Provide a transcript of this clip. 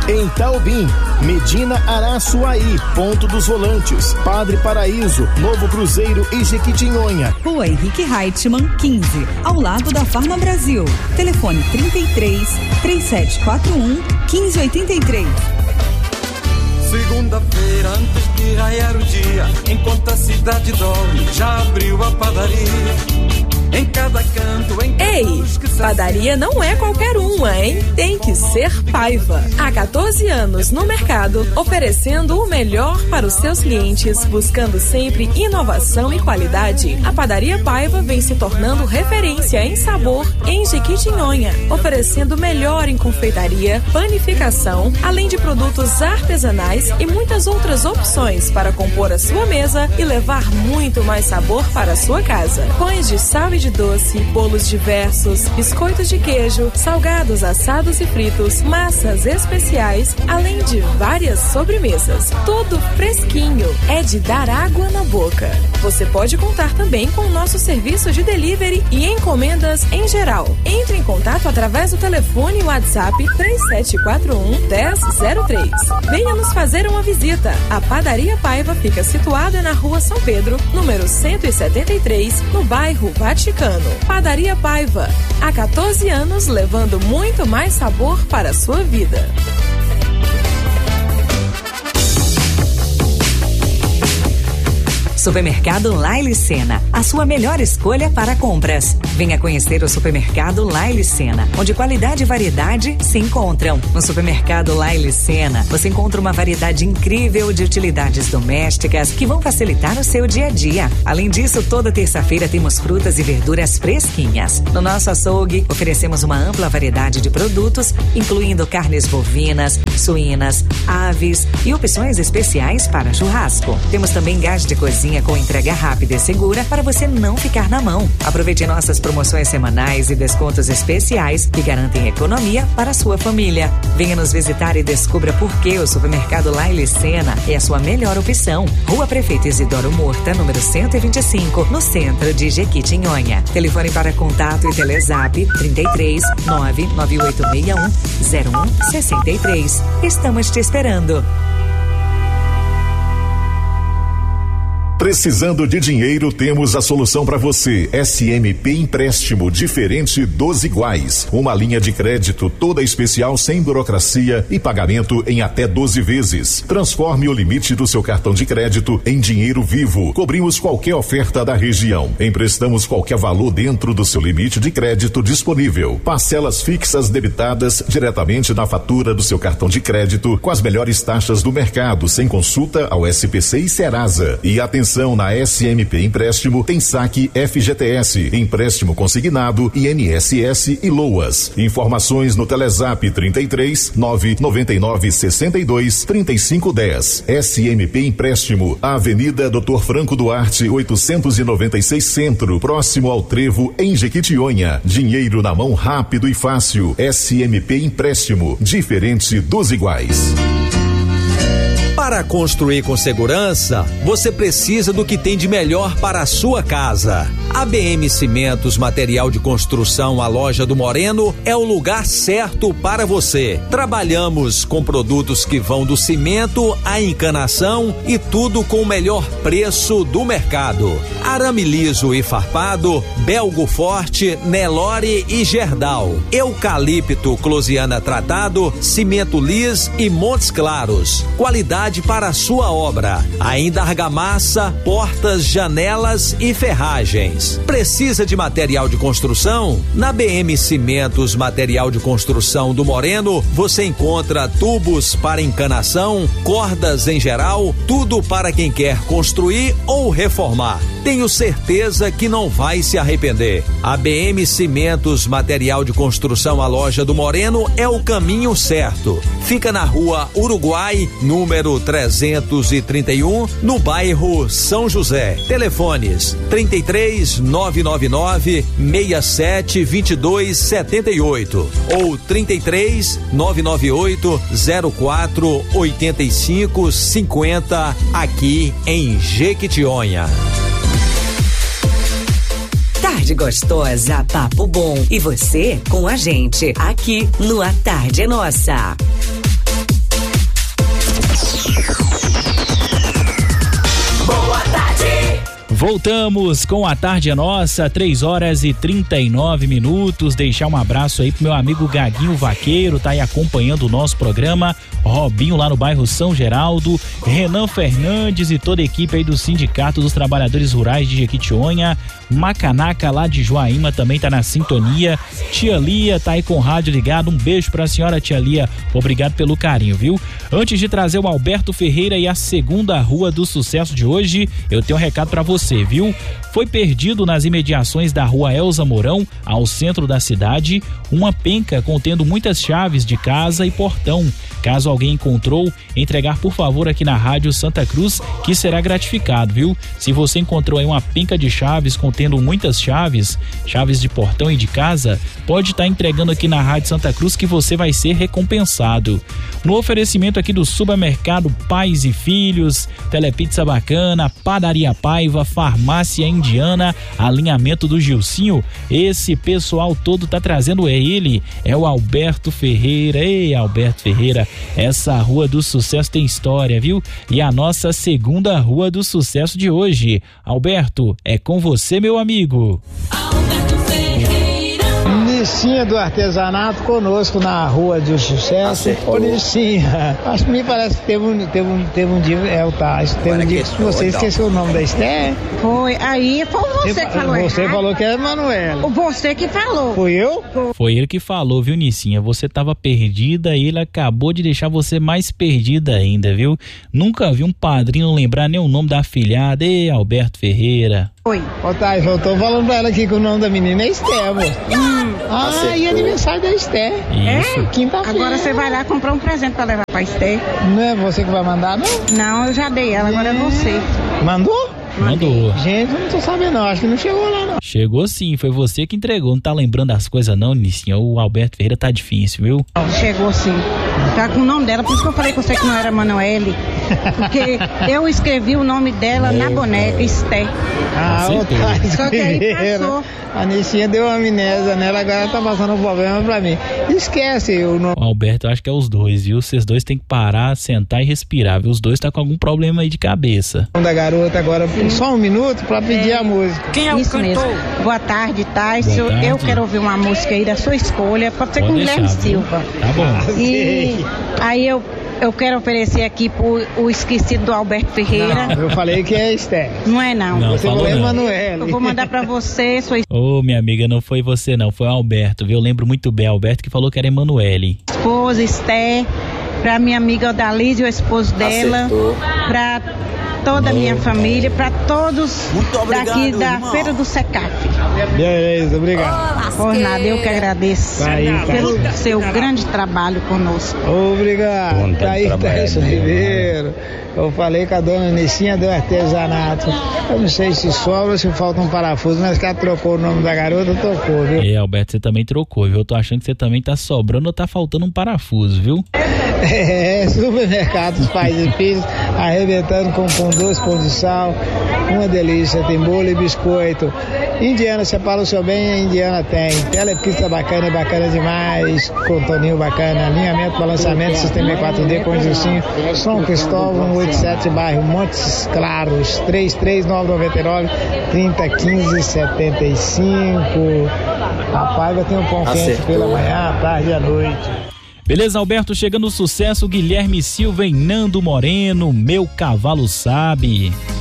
Em Taubim, Medina Araçuaí, Ponto dos Volantes, Padre Paraíso, Novo Cruzeiro e Jequitinhonha. Rua Henrique Reichmann, 15, ao lado da Farma Brasil. Telefone 33 3741 1583. Segunda-feira, antes de raiar o dia, enquanto a cidade dorme, já abriu a padaria. Em cada canto, em cada Ei, padaria não é qualquer uma, hein? Tem que ser Paiva. Há 14 anos no mercado, oferecendo o melhor para os seus clientes, buscando sempre inovação e qualidade. A Padaria Paiva vem se tornando referência em sabor em Jequitinhonha, oferecendo o melhor em confeitaria, panificação, além de produtos artesanais e muitas outras opções para compor a sua mesa e levar muito mais sabor para a sua casa. Pães de sal e de doce, bolos diversos, biscoitos de queijo, salgados, assados e fritos, massas especiais, além de várias sobremesas. Tudo fresquinho, é de dar água na boca. Você pode contar também com o nosso serviço de delivery e encomendas em geral. Entre em contato através do telefone WhatsApp 3741-1003. Venha nos fazer uma visita. A Padaria Paiva fica situada na Rua São Pedro, número 173, no bairro Vaticano. Padaria Paiva, há 14 anos levando muito mais sabor para a sua vida. Supermercado Laile Sena, a sua melhor escolha para compras. Venha conhecer o Supermercado Laile Sena, onde qualidade e variedade se encontram. No Supermercado Laile Sena, você encontra uma variedade incrível de utilidades domésticas que vão facilitar o seu dia a dia. Além disso, toda terça-feira temos frutas e verduras fresquinhas. No nosso açougue, oferecemos uma ampla variedade de produtos, incluindo carnes bovinas, suínas, aves e opções especiais para churrasco. Temos também gás de cozinha com entrega rápida e segura para você não ficar na mão. Aproveite nossas promoções semanais e descontos especiais que garantem economia para a sua família. Venha nos visitar e descubra por que o Supermercado Laile Sena é a sua melhor opção. Rua Prefeito Isidoro Murta, número 125, no centro de Jequitinhonha. Telefone para contato e Telezap 33 99861 0163. Estamos te esperando. Precisando de dinheiro, temos a solução para você. SMP Empréstimo, diferente dos iguais. Uma linha de crédito toda especial, sem burocracia e pagamento em até 12 vezes. Transforme o limite do seu cartão de crédito em dinheiro vivo. Cobrimos qualquer oferta da região. Emprestamos qualquer valor dentro do seu limite de crédito disponível. Parcelas fixas debitadas diretamente na fatura do seu cartão de crédito, com as melhores taxas do mercado, sem consulta ao SPC e Serasa. E atenção, na SMP Empréstimo tem saque FGTS, empréstimo consignado, INSS e LOAS. Informações no Telezap 33 999 62 3510. SMP Empréstimo, Avenida Dr. Franco Duarte 896 Centro, próximo ao Trevo, em Jequitinhonha. Dinheiro na mão rápido e fácil. SMP Empréstimo, diferente dos iguais. Para construir com segurança, você precisa do que tem de melhor para a sua casa. ABM Cimentos, material de construção, a loja do Moreno é o lugar certo para você. Trabalhamos com produtos que vão do cimento à encanação e tudo com o melhor preço do mercado. Arame liso e farpado, Belgo Forte, Nelore e Gerdau. Eucalipto Closiana tratado, cimento lis e Montes Claros. Qualidade para a sua obra. Ainda argamassa, portas, janelas e ferragens. Precisa de material de construção? Na BM Cimentos, material de construção do Moreno, você encontra tubos para encanação, cordas em geral, tudo para quem quer construir ou reformar. Tenho certeza que não vai se arrepender. A BM Cimentos, material de construção, a loja do Moreno é o caminho certo. Fica na Rua Uruguai, número 331, no bairro São José. Telefones 33 999 67 22 78 ou 33 998 04 85 50, aqui em Jequitinhonha. Tarde gostosa, papo bom. E você com a gente aqui no A Tarde é Nossa. Voltamos com a Tarde é Nossa, 3h39. Deixar um abraço aí pro meu amigo Gaguinho Vaqueiro, tá aí acompanhando o nosso programa. Robinho lá no bairro São Geraldo, Renan Fernandes e toda a equipe aí do Sindicato dos Trabalhadores Rurais de Jequitinhonha. Macanaca lá de Joaíma também tá na sintonia. Tia Lia tá aí com o rádio ligado. Um beijo pra senhora, tia Lia. Obrigado pelo carinho, viu? Antes de trazer o Alberto Ferreira e a segunda Rua do Sucesso de hoje, eu tenho um recado pra você, viu? Foi perdido nas imediações da Rua Elza Mourão, ao centro da cidade, uma penca contendo muitas chaves de casa e portão. Caso alguém encontrou, entregar por favor aqui na Rádio Santa Cruz, que será gratificado, viu? Se você encontrou aí uma penca de chaves contendo muitas chaves de portão e de casa, pode estar entregando aqui na Rádio Santa Cruz que você vai ser recompensado. No oferecimento aqui do Supermercado Pais e Filhos, Telepizza Bacana, Padaria Paiva, Farmácia Indiana, Alinhamento do Gilcinho, esse pessoal todo tá trazendo ele, é o Alberto Ferreira. Ei, Alberto Ferreira, essa Rua do Sucesso tem história, viu? E a nossa segunda Rua do Sucesso de hoje. Alberto, é com você, meu amigo. Alberto Ferreira. Nicinha do Artesanato conosco na Rua do Sucesso. Ô, Nicinha, acho que me parece que teve um dia, teve um dia que você esqueceu o nome da Esther. Foi, aí foi você que falou. Você falou que era Manuela. Você que falou. Foi eu? Foi ele que falou, viu, Nicinha? Você tava perdida e ele acabou de deixar você mais perdida ainda, viu? Nunca vi um padrinho lembrar nem o nome da afilhada. Ei, Alberto Ferreira. Oi. Ô, Thais, eu tô falando pra ela aqui que o nome da menina é Esther, amor. E aniversário da Esther. Isso. É? Quinta-feira. Agora você vai lá comprar um presente pra levar pra Esther. Não é você que vai mandar, não? Não, eu já dei ela, agora é você. Mandou? Mandou. Gente, eu não tô sabendo não, acho que não chegou lá não. Chegou sim, foi você que entregou. Não tá lembrando das coisas não, Nicinha? O Alberto Ferreira tá difícil, viu? Chegou sim. Tá com o nome dela, por isso que eu falei com você que não era Manoele. Porque eu escrevi o nome dela na boneca, Esther. Só que aí passou. A Nicinha deu uma amnésia nela, agora ela tá passando um problema pra mim. Esquece o nome. O Alberto, eu acho que é os dois, viu? Vocês dois têm que parar, sentar e respirar, viu? Os dois tá com algum problema aí de cabeça. Da garota agora, só um minuto pra pedir a música. Quem é o cantor? Mesmo. Boa tarde, Tássio. Eu quero ouvir uma música aí da sua escolha. Pode ser com Guilherme Silva. Tá bom. E aí eu quero oferecer aqui o esquecido do Alberto Ferreira. Não, eu falei que é Esther. Não é não. Você falou Emanuele. Eu vou mandar pra você. Ô, minha amiga, não foi você não, foi o Alberto, viu? Eu lembro muito bem, Alberto que falou que era Emanuele. Esposa, Esther, pra minha amiga Odalise, o esposo dela, pra toda a minha família, para todos daqui da Feira do Secaf. Beleza, obrigado. Por nada, eu que agradeço pelo seu grande trabalho conosco. Obrigado. Tá aí, Tássio Ribeiro. Eu falei com a dona Nicinha do Artesanato. Eu não sei se sobra ou se falta um parafuso, mas que ela trocou o nome da garota, trocou, viu? É, Alberto, você também trocou, viu? Eu tô achando que você também tá sobrando ou tá faltando um parafuso, viu? Supermercados Pais e Filhos, arrebentando com pão doce, pão de sal, uma delícia, tem bolo e biscoito. Indiana, separa o seu bem, a Indiana tem. Telepizza bacana, bacana demais, com toninho bacana, alinhamento, balançamento, sistema 4D com Gilcinho, São Cristóvão, 87, bairro Montes Claros, 33999-3015-75. Rapaz, eu tenho um pão quente pela manhã, à tarde e à noite. Beleza, Alberto, chegando o sucesso, Guilherme Silva e Nando Moreno, Meu Cavalo Sabe.